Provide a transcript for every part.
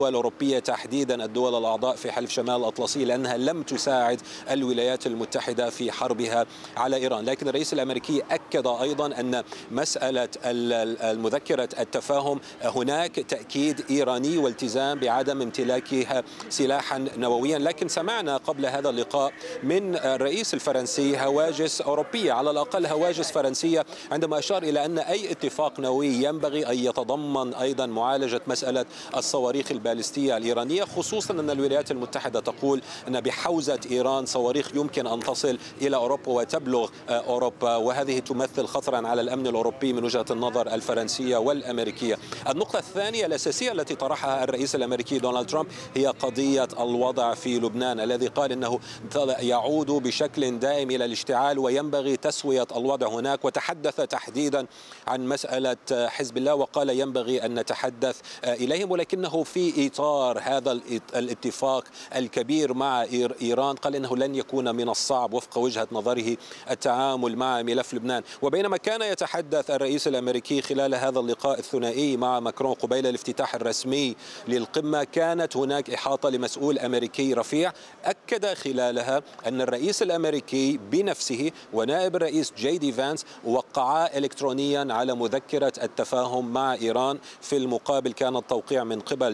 الأوروبية تحديدا الدول الأعضاء في حلف شمال الأطلسي لأنها لم تساعد الولايات المتحدة في حربها على إيران. لكن الرئيس الأمريكي أكد أيضا أن مسألة مذكرة التفاهم هناك تأكيد إيراني والتزام بعدم امتلاكها سلاحا نوويا. لكن سمعنا قبل هذا اللقاء من الرئيس الفرنسي هواجس أوروبية، على الأقل هواجس فرنسية، عندما أشار إلى أن أي اتفاق نووي ينبغي أن يتضمن أيضا معالجة مسألة الصواريخ البالستية الإيرانية، خصوصا أن الولايات المتحدة تقول أن بحوزة إيران صواريخ يمكن أن تصل إلى أوروبا وتبلغ أوروبا، وهذه تمثل خطرا على الأمن الأوروبي من وجهة النظر الفرنسية والأمريكية. النقطة الثانية الأساسية التي طرحها الرئيس الأمريكي دونالد ترامب هي قضية الوضع في لبنان، الذي قال أنه يعود بشكل دائم إلى الاشتعال وينبغي تسوية الوضع هناك، وتحدث تحديدا عن مسألة حزب الله وقال ينبغي أن نتحدث إليهم، ولكنه في إطار هذا الاتفاق الكبير مع إيران قال إنه لن يكون من الصعب وفق وجهة نظره التعامل مع ملف لبنان. وبينما كان يتحدث الرئيس الأمريكي خلال هذا اللقاء الثنائي مع ماكرون قبيل الافتتاح الرسمي للقمة، كانت هناك إحاطة لمسؤول أمريكي رفيع أكد خلالها أن الرئيس الأمريكي بنفسه ونائب الرئيس جي دي فانس وقعا إلكترونيا على مذكرة التفاهم مع إيران. في المقابل كان التوقيع من قبل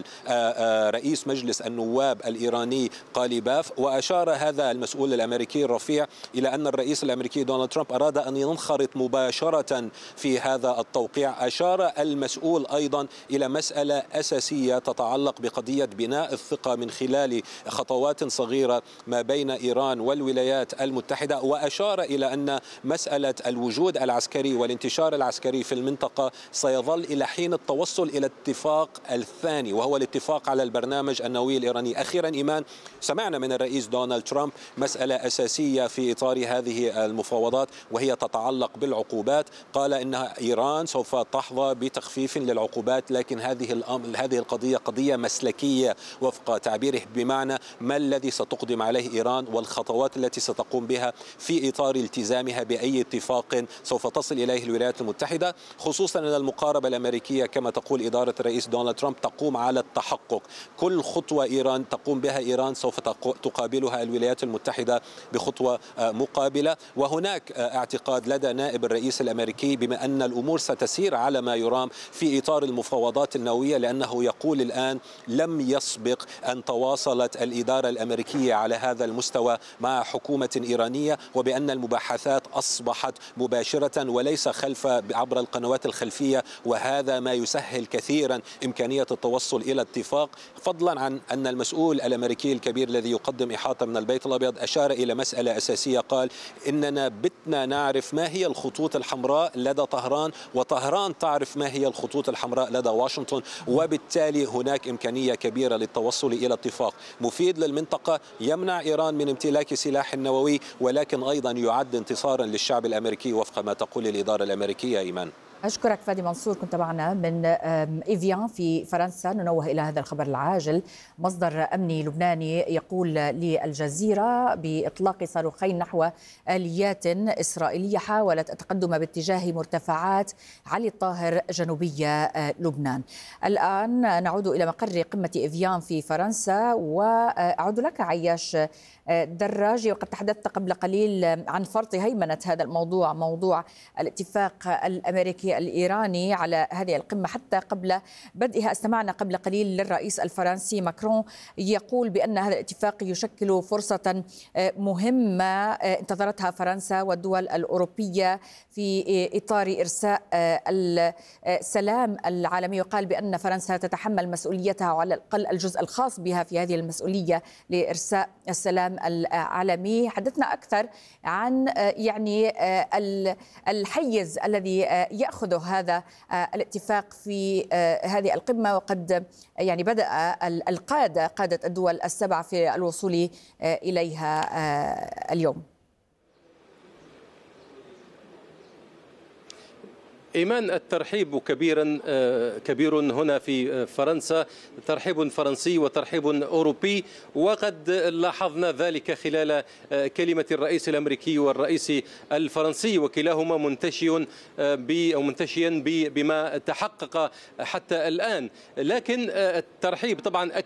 رئيس مجلس النواب الإيراني قاليباف. وأشار هذا المسؤول الأمريكي الرفيع إلى أن الرئيس الأمريكي دونالد ترامب أراد أن ينخرط مباشرة في هذا التوقيع. أشار المسؤول أيضا إلى مسألة أساسية تتعلق بقضية بناء الثقة من خلال خطوات صغيرة ما بين إيران والولايات المتحدة، وأشار إلى أن مسألة الوجود العسكري والانتشار العسكري في المنطقة سيظل إلى حين التوصل إلى الاتفاق الثاني وهو الاتفاق على البرنامج النووي الإيراني. أخيرا إيمان، سمعنا من الرئيس دونالد ترامب مسألة أساسية في إطار هذه المفاوضات وهي تتعلق بالعقوبات. قال إن إيران سوف تحظى بتخفيف للعقوبات، لكن هذه القضية قضية مسلكية وفق تعبيره، بمعنى ما الذي ستقدم عليه إيران والخطوات التي ستقوم بها في إطار التزامها بأي اتفاق سوف تصل إليه الولايات المتحدة، خصوصا أن المقاربة الأمريكية كما تقول إدارة الرئيس دونالد ترامب تقوم على التحقق. كل خطوة إيران تقوم بها إيران سوف تقابلها الولايات المتحدة بخطوة مقابلة. وهناك اعتقاد لدى نائب الرئيس الأمريكي بما أن الأمور ستسير على ما يرام في إطار المفاوضات النووية، لأنه يقول الآن لم يسبق أن تواصلت الإدارة الأمريكية على هذا المستوى مع حكومة إيرانية، وبأن المباحثات أصبحت مباشرة وليس عبر القنوات الخلفية، وهذا ما يسهل كثيرا إمكانية التوصل إلى اتفاق. فضلا عن أن المسؤول الأمريكي الكبير الذي يقدم إحاطة من البيت الأبيض أشار إلى مسألة أساسية، قال إننا بتنا نعرف ما هي الخطوط الحمراء لدى طهران، وطهران تعرف ما هي الخطوط الحمراء لدى واشنطن، وبالتالي هناك إمكانية كبيرة للتوصل إلى اتفاق مفيد للمنطقة يمنع إيران من امتلاك سلاح نووي، ولكن أيضا يعد انتصارا للشعب الأمريكي وفق ما تقول الإدارة الأمريكية. إيمان، أشكرك فادي منصور، كنت معنا من إيفيان في فرنسا. ننوه إلى هذا الخبر العاجل. مصدر أمني لبناني يقول للجزيرة بإطلاق صاروخين نحو آليات إسرائيلية حاولت التقدم باتجاه مرتفعات علي الطاهر جنوبية لبنان. الآن نعود إلى مقر قمة إيفيان في فرنسا، وأعود لك عياش دراجي. وقد تحدثت قبل قليل عن فرط هيمنة هذا الموضوع، موضوع الاتفاق الأمريكي الإيراني على هذه القمة حتى قبل بدئها. استمعنا قبل قليل للرئيس الفرنسي ماكرون يقول بأن هذا الاتفاق يشكل فرصة مهمة انتظرتها فرنسا والدول الأوروبية في إطار إرساء السلام العالمي، وقال بأن فرنسا تتحمل مسؤوليتها وعلى الأقل الجزء الخاص بها في هذه المسؤولية لإرساء السلام العالمي. حدثنا أكثر عن يعني الحيز الذي يأخذ هذا الاتفاق في هذه القمة، وقد يعني بدأ قادة الدول السبع في الوصول إليها اليوم. إيمان، الترحيب كبير هنا في فرنسا، ترحيب فرنسي وترحيب أوروبي، وقد لاحظنا ذلك خلال كلمة الرئيس الأمريكي والرئيس الفرنسي، وكلاهما منتشيا بما تحقق حتى الآن. لكن الترحيب طبعا